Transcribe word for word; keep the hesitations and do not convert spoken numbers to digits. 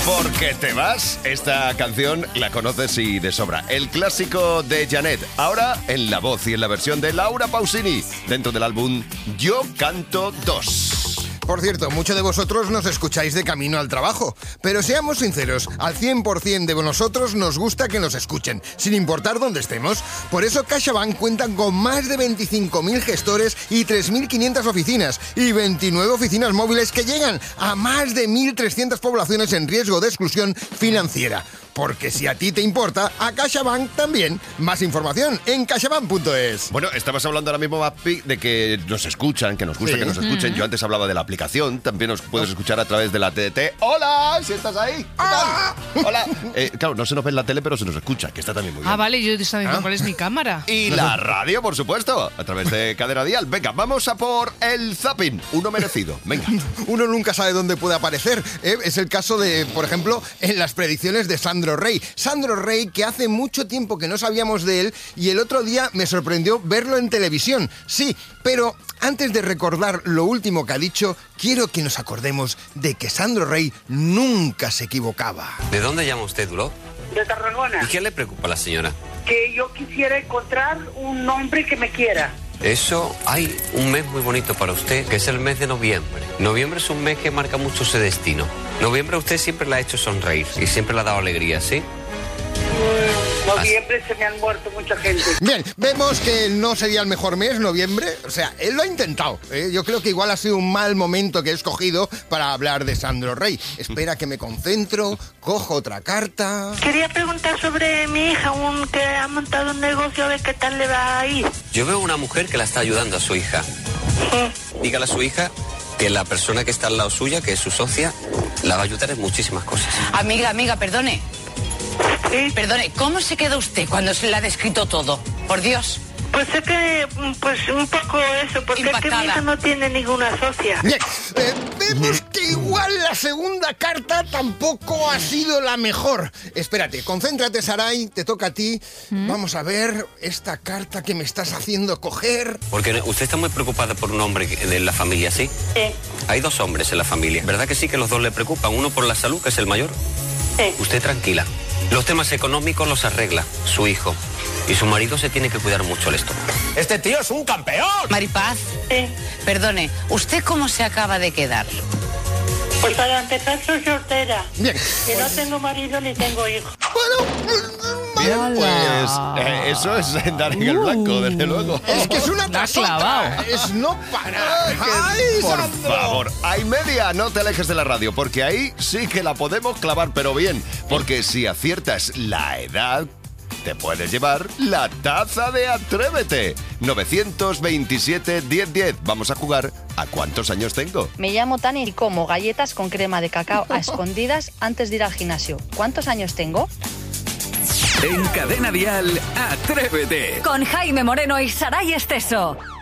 Porque te vas, esta canción la conoces y de sobra. El clásico de Janet, ahora en la voz y en la versión de Laura Pausini, dentro del álbum Yo Canto dos. Por cierto, muchos de vosotros nos escucháis de camino al trabajo, pero seamos sinceros, al cien por ciento de nosotros nos gusta que nos escuchen, sin importar dónde estemos. Por eso CaixaBank cuentan con más de veinticinco mil gestores y tres mil quinientas oficinas y veintinueve oficinas móviles que llegan a más de mil trescientas poblaciones en riesgo de exclusión financiera. Porque si a ti te importa, a CaixaBank también. Más información en caixabank punto es. Bueno, estabas hablando ahora mismo, Mapi, de que nos escuchan, que nos gusta sí. que nos escuchen. Mm-hmm. Yo antes hablaba de la aplicación, también nos puedes escuchar a través de la T D T. ¡Hola! ¿Si estás ahí? ¿Qué ¡Ah! tal? ¡Hola! Eh, claro, no se nos ve en la tele, pero se nos escucha, que está también muy bien. Ah, vale, yo estaba viendo ¿Ah? cuál es mi cámara. Y la radio, por supuesto, a través de Cadena Dial. Venga, vamos a por el zapping. Uno merecido. Venga. Uno nunca sabe dónde puede aparecer. ¿eh? Es el caso de, por ejemplo, en las predicciones de Sandro Rey. Sandro Rey, que hace mucho tiempo que no sabíamos de él y el otro día me sorprendió verlo en televisión. Sí, pero antes de recordar lo último que ha dicho, quiero que nos acordemos de que Sandro Rey nunca se equivocaba. ¿De dónde llama usted, Duro? De Tarragona. ¿Y qué le preocupa a la señora? Que yo quisiera encontrar un hombre que me quiera. Eso, hay un mes muy bonito para usted, que es el mes de noviembre. Noviembre es un mes que marca mucho su destino. Noviembre a usted siempre le ha hecho sonreír y siempre le ha dado alegría, ¿sí? Noviembre se me han muerto mucha gente. Bien, vemos que no sería el mejor mes, noviembre. O sea, él lo ha intentado. ¿eh? Yo creo que igual ha sido un mal momento que he escogido para hablar de Sandro Rey. Espera que me concentro, cojo otra carta. Quería preguntar sobre mi hija, un que ha montado un negocio, a ver qué tal le va a ir. Yo veo una mujer que la está ayudando a su hija. Sí. Dígale a su hija que la persona que está al lado suya, que es su socia, la va a ayudar en muchísimas cosas. Amiga, amiga, perdone. Sí. Perdone, ¿cómo se queda usted cuando se le ha descrito todo? Por Dios. Pues es que, pues un poco eso, porque Impactada. es que mi hija no tiene ninguna socia. Bien, eh, vemos que igual la segunda carta tampoco ha sido la mejor. Espérate, concéntrate, Saray, te toca a ti. ¿Mm? Vamos a ver esta carta que me estás haciendo coger. Porque usted está muy preocupada por un hombre de la familia, ¿sí? Sí. Hay dos hombres en la familia. ¿Verdad que sí que los dos le preocupan? Uno por la salud, que es el mayor. Sí. Usted tranquila. Los temas económicos los arregla su hijo. Y su marido se tiene que cuidar mucho el estómago. ¡Este tío es un campeón! Maripaz, Sí. perdone, ¿usted cómo se acaba de quedar? Pues para empezar soy soltera. Bien. Que no tengo marido ni tengo hijo. Bueno, Bien, pues eh, eso es dar en el blanco, desde luego. es que es una La has tasota. clavado. Es no parar. ¡Ay, Por Sandro! favor, hay media, no te alejes de la radio, porque ahí sí que la podemos clavar, pero bien. Porque si aciertas la edad, te puedes llevar la taza de Atrévete. nueve dos siete, diez diez. Vamos a jugar a ¿cuántos años tengo? Me llamo Tani y como galletas con crema de cacao a escondidas antes de ir al gimnasio. ¿Cuántos años tengo? En Cadena Dial, Atrévete. Con Jaime Moreno y Saray Esteso.